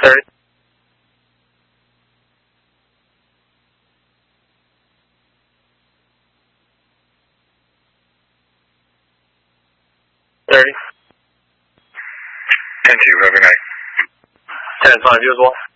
30. 30. 10-2, have a good night. 10-5, you as well.